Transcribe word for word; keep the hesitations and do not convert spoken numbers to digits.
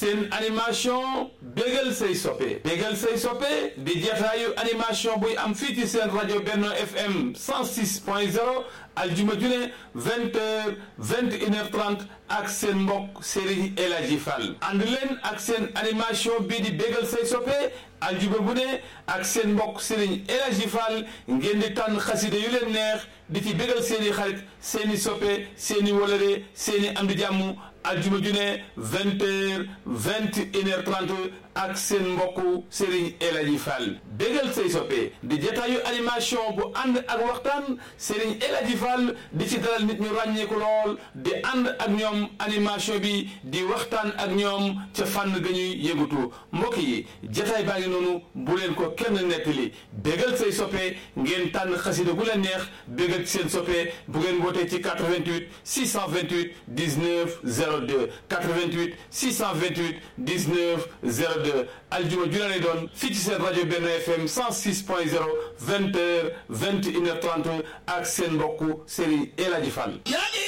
seen animation bégal say soppe bégal say soppe di jataayu animation buy am fii ci seen rajo Benno F M cent six point zéro aljuma ju ne vingt heures vingt et une heures trente ak seen mbokk Serigne El Hadji Fall ànd leen ak seen animation bii di bégal say soppe aljuma bu ne ak seen mbokk Serigne El Hadji Fall ngeen di tànn xasida yu leen neex di ci bégal seeni xarit seeni soppe seeni wolore seeni am di jàmm aljuma ju ne vingt heures vingt et une heures trente ak seen mbokku Serigne El Hadji Fall bégal say soppe di jataayu animation bu ànd ak waxtaan Serigne El Hadji Fall di ci dalal nit ñu ràññeeku lool di ànd ak ñoom animation bi di waxtaan ak ñoom ca fànn ga ñuy yëngatu mbokk yi jataay baa ngi noonu bu leen ko kenn nettali bégal say soppe ngeen tànn xasida bu leen neex bégal ci seen soppe bu ngeen wootee ci quatre-vingt-huit six cent vingt-huit dix-neuf zéro deux quatre-vingt-huit six cent vingt-huit dix-neuf zéro deux aljuma ju lay doon fii ci seen rajo Benno F M cent six point zéro vingt heures vingt et une heures trente ak seen mbokku Serigne El Hadji Fall.